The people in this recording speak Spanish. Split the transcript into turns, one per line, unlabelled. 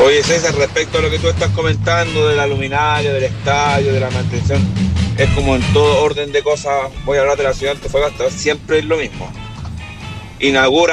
Oye, César, respecto a lo que tú estás comentando de la luminaria, del estadio, de la mantención, es como en todo orden de cosas, voy a hablar de la ciudad de Antofagasta, siempre es lo mismo. Inaugura